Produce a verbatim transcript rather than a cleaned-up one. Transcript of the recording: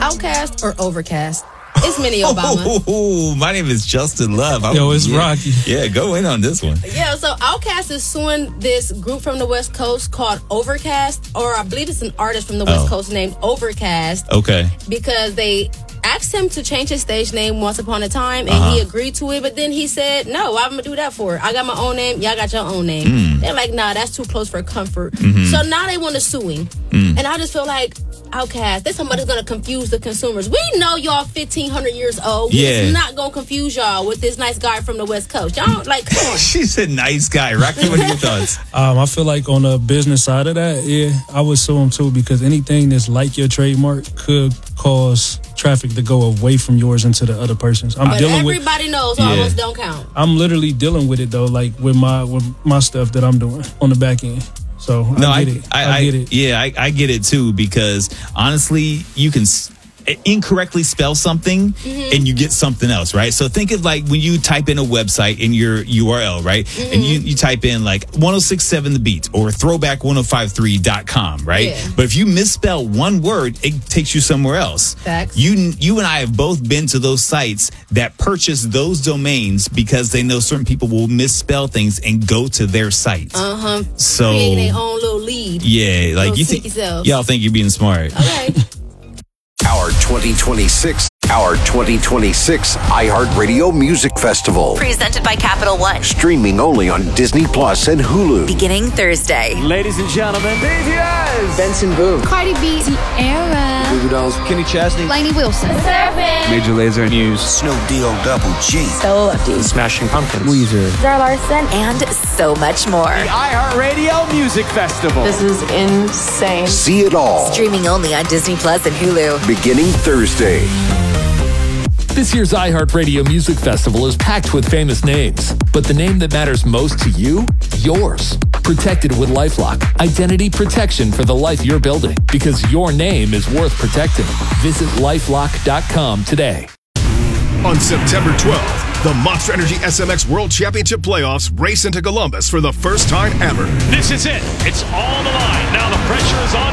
Outkast or Overcast? It's Minnie Obama. Oh, my name is Justin Love. I'm, Yo, it's yeah, Rocky. Yeah, go in on this one. Yeah, so Outkast is suing this group from the West Coast called Overcast, or I believe it's an artist from the West Oh. Coast named Overcast. Okay. Because they asked him to change his stage name once upon a time, and Uh-huh. he agreed to it, but then he said, no, I'm going to do that for it. I got my own name, y'all got your own name. Mm. They're like, nah, that's too close for comfort. Mhm. So now they want to sue him. Mm. And I just feel like, Outkast, this somebody's going to confuse the consumers. We know y'all fifteen hundred years old. We Yeah. just not going to confuse y'all with this nice guy from the West Coast. Y'all, like, come on. She's a nice guy. Rocky, what are your thoughts? Um, I feel like on the business side of that, yeah, I would sue them too, because anything that's like your trademark could cause traffic to go away from yours into the other person's. I'm But dealing with. everybody knows Yeah. almost don't count. I'm literally dealing with it though, like with my with my stuff that I'm doing on the back end. So No, I I, get it. I, I, I get it. Yeah, I, I get it too, because honestly, you can s- incorrectly spell something Mm-hmm. and you get something else, right? So think of like when you type in a website in your U R L, right? Mm-hmm. And you, you type in like ten sixty-seven The Beat or throwback ten fifty-three dot com, right? Yeah. But if you misspell one word, it takes you somewhere else. Facts. You you and I have both been to those sites that purchase those domains because they know certain people will misspell things and go to their site. Uh-huh. So Creating their own little lead. yeah, like Little you sneaky think selves. y'all think you're being smart. Okay. Our twenty twenty-six, our twenty twenty-six iHeartRadio Music Festival. Presented by Capital One. Streaming only on Disney Plus and Hulu. Beginning Thursday. Ladies and gentlemen, B T S, Benson Boone, Cardi B, Sierra, Goo Goo Dolls, Kenny Chesney, Lainey Wilson, Major Lazer, Muse, Snoop D O Double G. So Lucky, Smashing Pumpkins, Weezer. Zara Larson. And so much more. The iHeartRadio Music Festival. This is insane. See it all. Streaming only on Disney Plus and Hulu. Beginning Thursday. This year's iHeartRadio Music Festival is packed with famous names, but the name that matters most to you? Yours. Protected with LifeLock. Identity protection for the life you're building, because your name is worth protecting. Visit lifelock dot com today. On September twelfth, the Monster Energy S M X World Championship Playoffs race into Columbus for the first time ever. This is it. It's all on the line. Now the pressure is on.